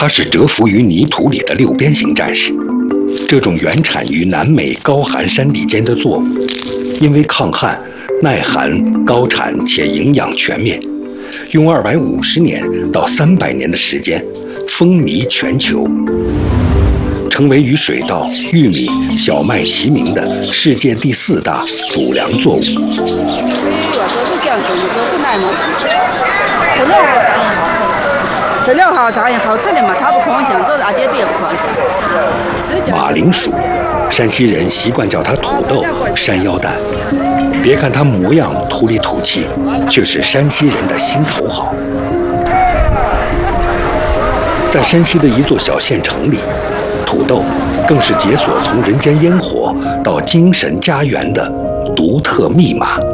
它是蛰伏于泥土里的六边形战士。这种原产于南美高寒山地间的作物，因为抗旱、耐寒、高产且营养全面，用250年到300年的时间风靡全球，成为与水稻、玉米、小麦齐名的世界第4大主粮作物。 所以我说是这样子，你说是那么质量好，啥也好吃的嘛，它不空心，这阿爹也不空心。 马铃薯，山西人习惯叫它土豆、山腰蛋。别看它模样土里土气，却是山西人的心头好。在山西的一座小县城里，土豆更是解锁从人间烟火到精神家园的独特密码。